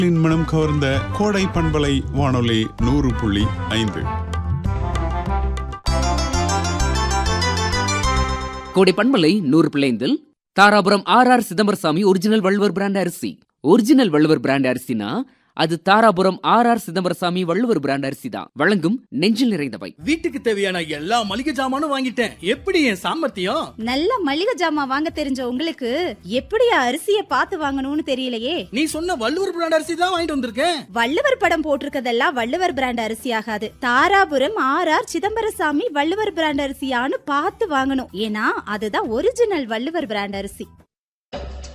மனம் கவர்ந்த கோடை பண்பலை வானொலி 100.5. கோடை பண்பலை 100.5 Dharapuram R Chidambarasamy original Valluvar brand அரிசி. ஒரிஜினல் வள்ளுவர் பிராண்ட் அரிசினா அது தாராபுரம் ஆர் சிதம்பரசாமி வள்ளுவர் பிராண்ட் அரிசி தான். வழங்கும் நெஞ்சில் நிறைந்தவை. வீட்டுக்கு தேவையான எல்லா மளிகை ஜாமானும் வாங்கிட்டேன். எப்படி என் சாமர்த்தியம்? நல்ல மளிகை ஜாமான் வாங்க தெரிஞ்ச உங்களுக்கு எப்படியா அரிசிய பார்த்து வாங்கணும்னு தெரியலையே. நீ சொன்ன வள்ளுவர் பிராண்ட் அரிசி தான் வாங்கிட்டு வந்திருக்கேன். வள்ளுவர் படம் போட்டிருக்கதெல்லாம் வள்ளுவர் பிராண்ட் அரிசி ஆகாது. தாராபுரம் ஆர் சிதம்பரசாமி வள்ளுவர் பிராண்ட் அரிசியான்னு பார்த்து வாங்கணும். ஏன்னா அதுதான் ஒரிஜினல் வள்ளுவர் பிராண்ட் அரிசி.